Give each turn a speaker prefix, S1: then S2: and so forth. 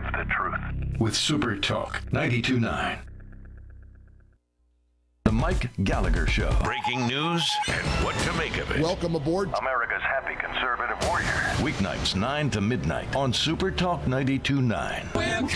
S1: live the truth.
S2: With Super Talk 92.9.
S3: The Mike Gallagher Show.
S4: Breaking news and what to make of it.
S5: Welcome aboard.
S1: America's happy conservative warrior.
S3: Weeknights 9 to midnight on Super Talk 92.9.